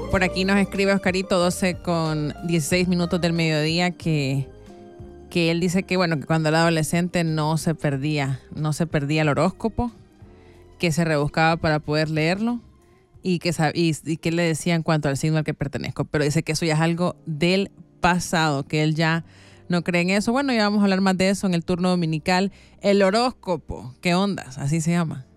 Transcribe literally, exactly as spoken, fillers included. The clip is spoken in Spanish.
Por aquí nos escribe Oscarito, doce con dieciséis minutos del mediodía, que, que él dice que, bueno, que cuando era adolescente no se perdía, no se perdía el horóscopo, que se rebuscaba para poder leerlo y que, y, y que le decía en cuanto al signo al que pertenezco. Pero dice que eso ya es algo del pasado, que él ya no cree en eso. Bueno, ya vamos a hablar más de eso en el turno dominical. El horóscopo, ¿qué ondas? Así se llama.